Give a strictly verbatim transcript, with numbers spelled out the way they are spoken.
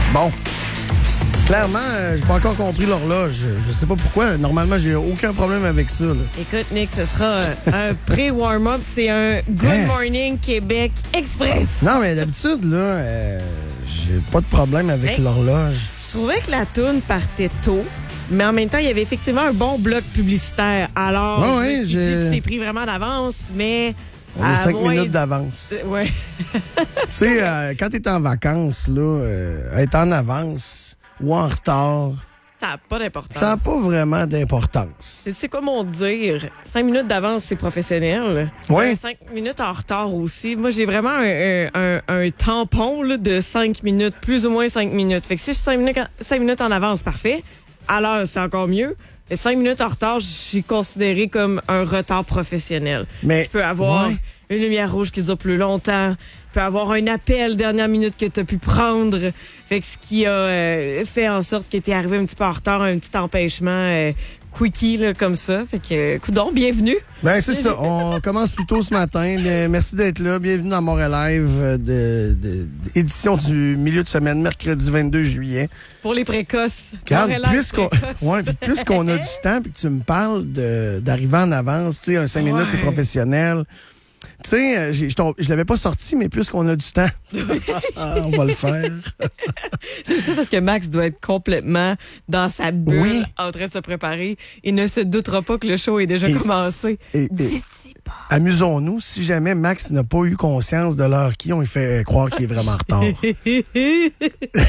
Bon. Clairement, euh, j'ai pas encore compris l'horloge. Je sais pas pourquoi. Normalement, j'ai aucun problème avec ça. Là. Écoute, Nick, ce sera euh, un pré-warm-up. C'est un Good Hein? Morning Québec Express. Non, mais d'habitude, là, euh, j'ai pas de problème avec Hey. l'horloge. Je trouvais que la toune partait tôt, mais en même temps, il y avait effectivement un bon bloc publicitaire. Alors, Ouais, je ouais, me suis j'ai- dit, tu t'es pris vraiment d'avance, mais... On a à cinq moins- minutes d'avance. Euh, Ouais. Tu sais, euh, quand t'es en vacances, là, euh, être en avance ou en retard, Ça n'a pas d'importance. ça n'a pas vraiment d'importance. C'est quoi mon dire? Cinq minutes d'avance, c'est professionnel. Ouais. Euh, cinq minutes en retard aussi. Moi, j'ai vraiment un, un, un, un tampon là, de cinq minutes, plus ou moins cinq minutes. Fait que si je suis cinq minutes, en- cinq minutes en avance, parfait. Alors, c'est encore mieux. Mais cinq minutes en retard, je suis considéré comme un retard professionnel. Mais, Je peux avoir ouais. une lumière rouge qui dure plus longtemps. Je peux avoir un appel dernière minute que tu as pu prendre. Fait que ce qui a euh, fait en sorte que tu es arrivé un petit peu en retard, un petit empêchement euh, quickie là, comme ça. Fait que, euh, coudonc, bienvenue. Ben, c'est ça. On commence plus tôt ce matin. Bien, merci d'être là. Bienvenue dans Montréal Live, euh, de, de, de- édition du milieu de semaine, mercredi vingt-deux juillet. Pour les précoces. Regarde, Montréal puisqu'on précoce. ouais, puis puisqu'on a du temps puis que tu me parles de- d'arriver en avance, tu sais, un cinq minutes, Ouais. c'est professionnel. Tu sais, euh, j'ai- je t'en- je l'avais pas sorti, mais puisqu'on a du temps, ah, on va le faire. J'aime ça parce que Max doit être complètement dans sa bulle, Oui. en train de se préparer. Il ne se doutera pas que le show est déjà Et commencé. et- et- Dis-y pas. Amusons-nous, si jamais Max n'a pas eu conscience de l'heure qui, on lui fait croire qu'il est vraiment en retard.